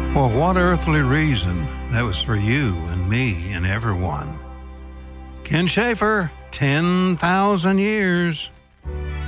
For what earthly reason? That was for you and me and everyone. Ken Schaefer, 10,000 years.